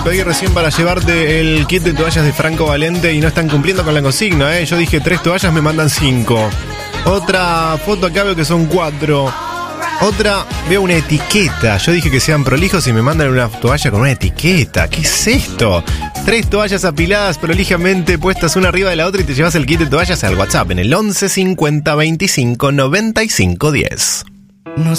Pedí recién para llevarte el kit de toallas de Franco Valente y no están cumpliendo con la consigna, ¿eh? Yo dije 3 toallas, me mandan 5. Otra foto acá veo que son 4. Otra, veo una etiqueta. Yo dije que sean prolijos y me mandan una toalla con una etiqueta. ¿Qué es esto? 3 toallas apiladas prolijamente puestas una arriba de la otra y te llevas el kit de toallas al WhatsApp en el 11 50 25 95 10.